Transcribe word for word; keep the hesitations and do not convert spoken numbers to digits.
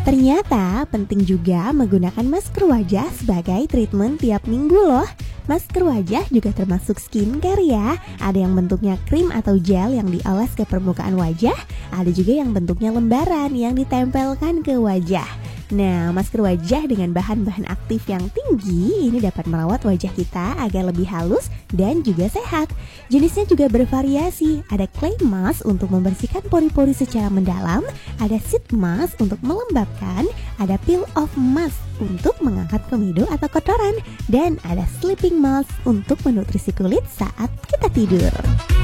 Ternyata penting juga menggunakan masker wajah sebagai treatment tiap minggu loh. Masker wajah juga termasuk skincare ya. Ada yang bentuknya krim atau gel yang dioles ke permukaan wajah. Ada juga yang bentuknya lembaran yang ditempelkan ke wajah. Nah, masker wajah dengan bahan-bahan aktif yang tinggi ini dapat merawat wajah kita agar lebih halus dan juga sehat. Jenisnya juga bervariasi. Ada clay mask untuk membersihkan pori-pori secara mendalam, ada sheet mask untuk melembabkan, ada peel off mask untuk mengangkat komedo atau kotoran, dan ada sleeping mask untuk menutrisi kulit saat kita tidur.